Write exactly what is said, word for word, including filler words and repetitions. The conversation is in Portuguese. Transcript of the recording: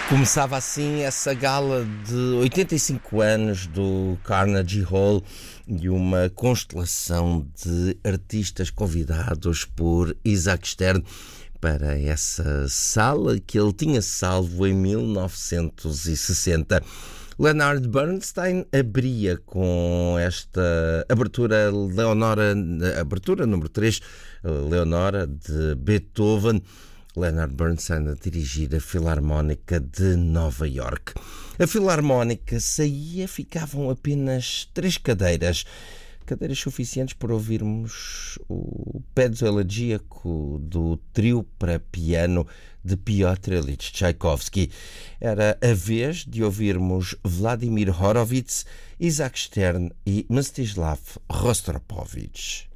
Começava assim essa gala de oitenta e cinco anos do Carnegie Hall e uma constelação de artistas convidados por Isaac Stern para essa sala que ele tinha salvo em mil novecentos e sessenta. Leonard Bernstein abria com esta abertura Leonora, abertura número três, Leonora de Beethoven. Leonard Bernstein a dirigir a Filarmónica de Nova York. A Filarmónica saía, ficavam apenas três cadeiras. Cadeiras suficientes para ouvirmos o pezzo elegíaco do trio para piano de Piotr Ilyich Tchaikovsky. Era a vez de ouvirmos Vladimir Horowitz, Isaac Stern e Mstislav Rostropovich.